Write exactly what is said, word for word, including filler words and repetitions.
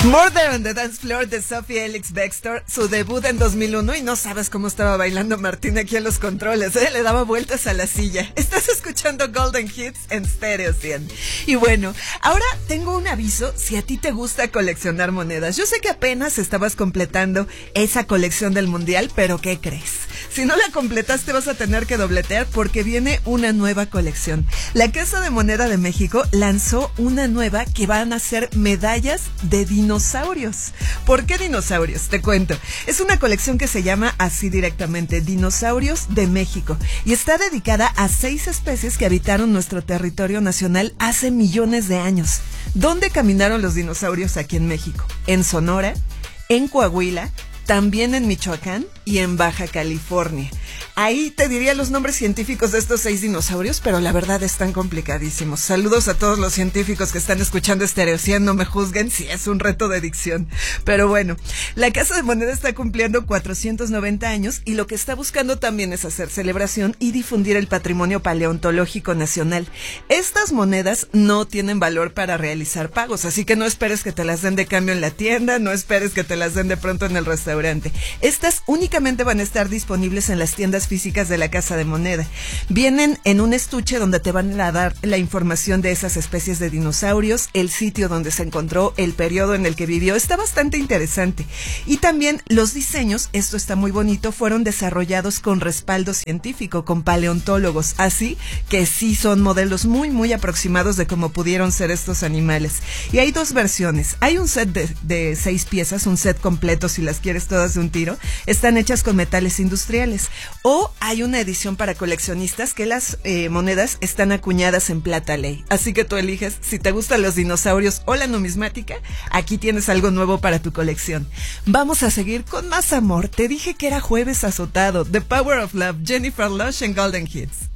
Murder on the Dance Floor de Sophie Ellis Bextor, su debut en dos mil uno, y no sabes cómo estaba bailando Martín aquí en los controles, ¿eh? Le daba vueltas a la silla. Estás escuchando Golden Hits en Stereo cien. Y bueno, ahora tengo un aviso si a ti te gusta coleccionar monedas. Yo sé que apenas estabas completando esa colección del Mundial, pero ¿qué crees? Si no la completaste vas a tener que dobletear porque viene una nueva colección. La Casa de Moneda de México lanzó una nueva que van a ser medallas de dinosaurios. ¿Por qué dinosaurios? Te cuento. Es una colección que se llama así directamente, Dinosaurios de México, y está dedicada a seis especies que habitaron nuestro territorio nacional hace millones de años. ¿Dónde caminaron los dinosaurios aquí en México? En Sonora, en Coahuila, también en Michoacán y en Baja California. Ahí te diría los nombres científicos de estos seis dinosaurios, pero la verdad están complicadísimos. Saludos a todos los científicos que están escuchando Stereo cien, no me juzguen si es un reto de dicción. Pero bueno, la Casa de Moneda está cumpliendo cuatrocientos noventa años y lo que está buscando también es hacer celebración y difundir el patrimonio paleontológico nacional. Estas monedas no tienen valor para realizar pagos, así que no esperes que te las den de cambio en la tienda, no esperes que te las den de pronto en el restaurante. Estas únicamente van a estar disponibles en las tiendas físicas de la Casa de Moneda. Vienen en un estuche donde te van a dar la información de esas especies de dinosaurios, el sitio donde se encontró, el periodo en el que vivió. Está bastante interesante. Y también los diseños, esto está muy bonito, fueron desarrollados con respaldo científico, con paleontólogos, así que sí son modelos muy muy aproximados de cómo pudieron ser estos animales. Y hay dos versiones. Hay un set de, de seis piezas, un set completo si las quieres todas de un tiro. Están hechas con metales industriales. O hay una edición para coleccionistas que las eh, monedas están acuñadas en plata ley. Así que tú eliges si te gustan los dinosaurios o la numismática. Aquí tienes algo nuevo para tu colección. Vamos a seguir con más amor. Te dije que era jueves azotado. The Power of Love, Jennifer Lush en Golden Hits.